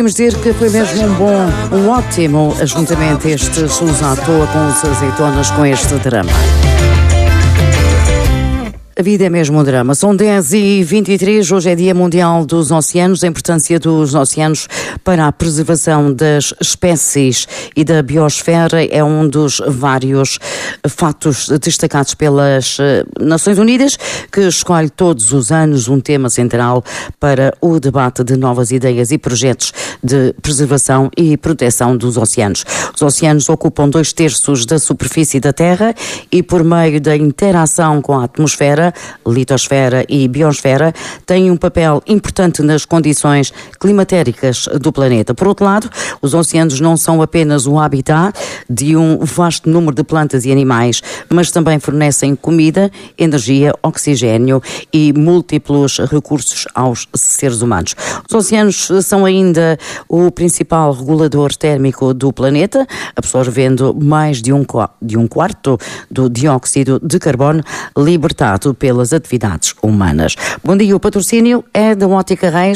Podemos dizer que foi mesmo um ótimo ajuntamento este Luz à Toa com os azeitonas, com este drama. A vida é mesmo um drama. São 10h23, hoje é Dia Mundial dos Oceanos. A importância dos oceanos para a preservação das espécies e da biosfera é um dos vários fatos destacados pelas Nações Unidas, que escolhe todos os anos um tema central para o debate de novas ideias e projetos de preservação e proteção dos oceanos. Os oceanos ocupam 2/3 da superfície da Terra e, por meio da interação com a atmosfera, litosfera e biosfera, têm um papel importante nas condições climatéricas do planeta. Por outro lado, os oceanos não são apenas o habitat de um vasto número de plantas e animais, mas também fornecem comida, energia, oxigênio e múltiplos recursos aos seres humanos. Os oceanos são ainda o principal regulador térmico do planeta, absorvendo mais de um quarto do dióxido de carbono libertado pelas atividades humanas. Bom dia, o patrocínio é da Ótica Reis.